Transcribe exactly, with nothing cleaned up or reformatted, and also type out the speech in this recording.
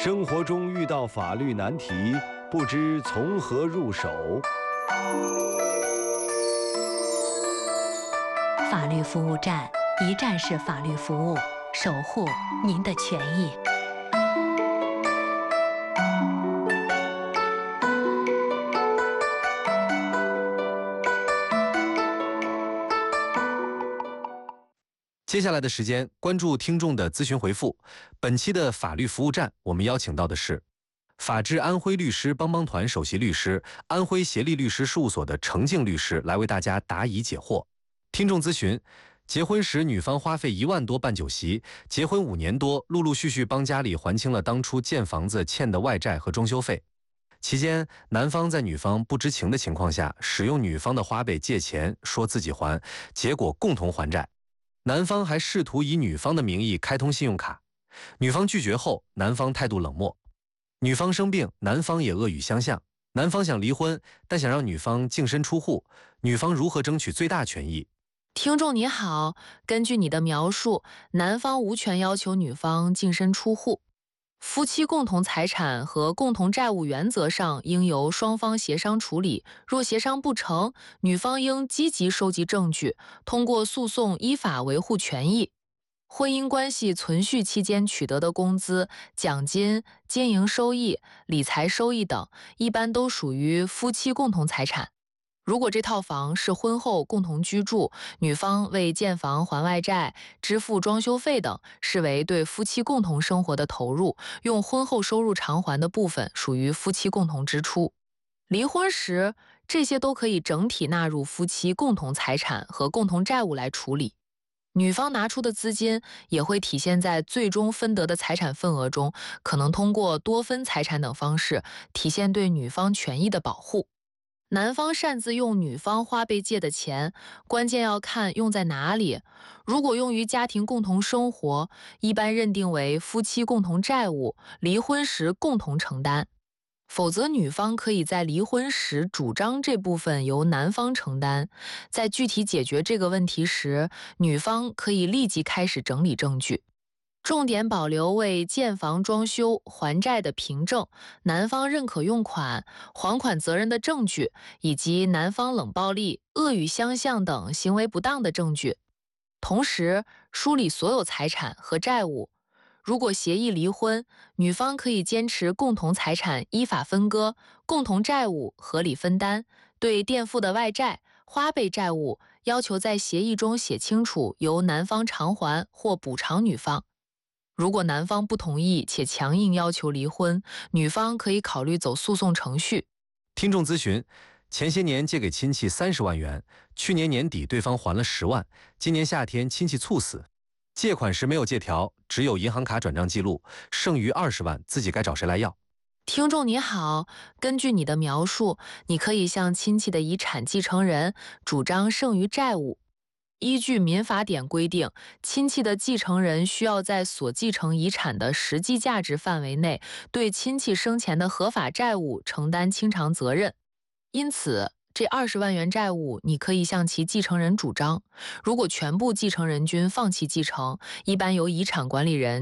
生活中遇到法律难题，不知从何入手。 法律服务站，一站式法律服务，守护您的权益。 接下来的时间，关注听众的咨询回复。本期的法律服务站，我们邀请到的是法治安徽律师帮帮团首席律师、安徽协力律师事务所的程静律师，来为大家答疑解惑。听众咨询：结婚时女方花费一万多办酒席，结婚五年多，陆陆续续帮家里还清了当初建房子欠的外债和装修费。期间，男方在女方不知情的情况下，使用女方的花呗借钱，说自己还，结果共同还债。男方还试图以女方的名义开通信用卡，女方拒绝后，男方态度冷漠。女方生病，男方也恶语相向。男方想离婚，但想让女方净身出户，女方如何争取最大权益？ 听众你好，根据你的描述，男方无权要求女方净身出户。夫妻共同财产和共同债务原则上应由双方协商处理，若协商不成，女方应积极收集证据，通过诉讼依法维护权益。婚姻关系存续期间取得的工资、奖金、经营收益、理财收益等，一般都属于夫妻共同财产。如果这套房是婚后共同居住，女方为建房还外债、支付装修费等，视为对夫妻共同生活的投入，用婚后收入偿还的部分属于夫妻共同支出。离婚时，这些都可以整体纳入夫妻共同财产和共同债务来处理。女方拿出的资金也会体现在最终分得的财产份额中，可能通过多分财产等方式体现对女方权益的保护。男方擅自用女方花呗借的钱，关键要看用在哪里。如果用于家庭共同生活，一般认定为夫妻共同债务，离婚时共同承担。否则，女方可以在离婚时主张这部分由男方承担。在具体解决这个问题时，女方可以立即开始整理证据。重点保留为建房装修还债的凭证、男方认可用款、还款责任的证据，以及男方冷暴力、恶语相向等行为不当的证据。同时，梳理所有财产和债务。如果协议离婚，女方可以坚持共同财产依法分割，共同债务合理分担，对垫付的外债、花呗债务要求在协议中写清楚，由男方偿还或补偿女方。如果男方不同意且强硬要求离婚，女方可以考虑走诉讼程序。 听众咨询：前些年借给亲戚三十万元，去年年底对方还了十万，今年夏天亲戚猝死，借款时没有借条，只有银行卡转账记录，剩余二十万，自己该找谁来要？ 听众你好，根据你的描述，你可以向亲戚的遗产继承人主张剩余债务。依据民法典规定，亲戚的继承人需要在所继承遗产的实际价值范围内，对亲戚生前的合法债务承担清偿责任。因此，这二十万元债务，你可以向其继承人主张。如果全部继承人均放弃继承，一般由遗产管理人